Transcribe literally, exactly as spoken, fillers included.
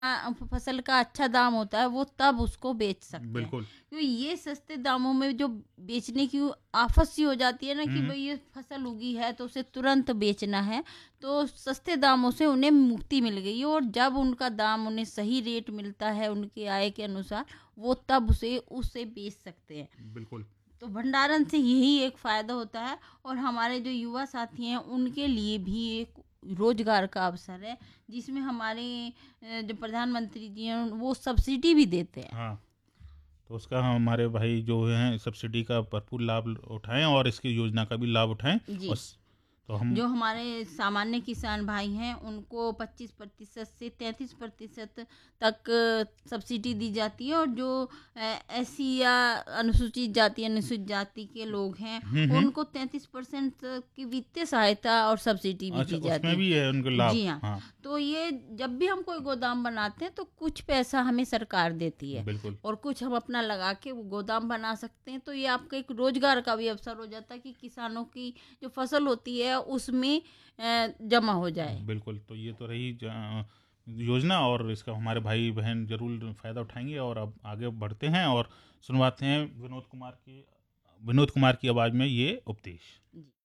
अ, फसल का अच्छा दाम होता है वो तब उसको बेच सकते हैं। बिल्कुल। क्योंकि ये सस्ते दामों में जो बेचने की आफत सी हो जाती है ना कि हुँ, भाई ये फसल उगी है तो उसे तुरंत बेचना है, तो सस्ते दामों से उन्हें मुक्ति मिल गई है और जब उनका दाम उन्हें सही रेट मिलता है उनके आय के अनुसार, वो तब उसे उसे बेच सकते हैं। बिल्कुल। तो भंडारण से यही एक फ़ायदा होता है और हमारे जो युवा साथी हैं उनके लिए भी एक रोजगार का अवसर है, जिसमें हमारे अ, जो प्रधानमंत्री जी हैं वो सब्सिडी भी देते हैं। हाँ, तो उसका हमारे भाई जो हैं सब्सिडी का भरपूर लाभ उठाएँ और इसकी योजना का भी लाभ उठाएँ जी। और स तो हम जो हमारे सामान्य किसान भाई हैं उनको पच्चीस प्रतिशत से तैंतीस प्रतिशत तक सब्सिडी दी जाती है और जो एससी या अनुसूचित जाति अनुसूचित जाति के लोग हैं हुँ, हुँ। उनको तैंतीस परसेंट की वित्तीय सहायता और सब्सिडी भी अच्छा, दी उसमें जाती है। भी है उनके लाभ। जी हाँ। हाँ, तो ये जब भी हम कोई गोदाम बनाते हैं तो कुछ पैसा हमें सरकार देती है बिल्कुल। और कुछ हम अपना लगा के वो गोदाम बना सकते हैं, तो ये आपका एक रोजगार का भी अवसर हो जाता है कि किसानों की जो फसल होती है उसमें अ, जमा हो जाए। बिल्कुल, तो ये तो रही ज योजना और इसका हमारे भाई-बहन ज़रूर फ़ायदा उठाएँगे और अब आगे बढ़ते हैं और सुनवाते हैं विनोद कुमार की विनोद कुमार की आवाज़ में ये उपदेश। जी।